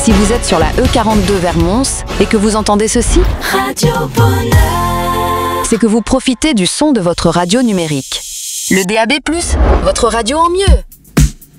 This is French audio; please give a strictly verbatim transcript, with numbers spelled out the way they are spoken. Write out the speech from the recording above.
Si vous êtes sur la E quarante-deux vers Mons et que vous entendez ceci, Radio Bonheur, c'est que vous profitez du son de votre radio numérique. Le D A B plus, votre radio en mieux.